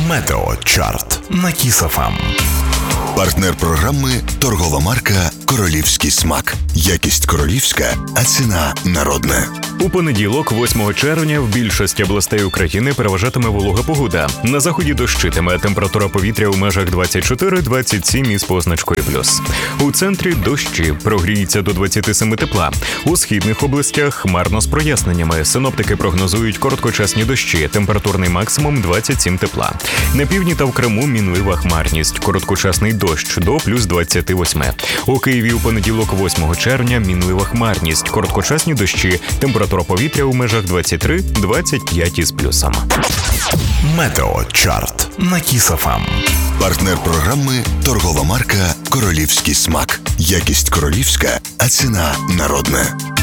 Метеочарт на Kiss FM. Партнер програми – торгова марка «Королівський смак». Якість королівська, а ціна народна. У понеділок, 8 червня, в більшості областей України переважатиме волога погода. На заході дощитиме, температура повітря у межах 24-27 із позначкою плюс. У центрі дощі, прогріється до 27 тепла. У східних областях хмарно з проясненнями. Синоптики прогнозують короткочасні дощі, температурний максимум 27 тепла. На півдні та в Криму мінлива хмарність, короткочасний дощ до плюс 28. У Києві у понеділок, 8 червня, мінлива хмарність, короткочасні дощі, температура повітря у межах 23-25 із плюсом. Метеочарт на Kiss FM. Партнер програми – торгова марка «Королівський смак». Якість королівська, а ціна народна.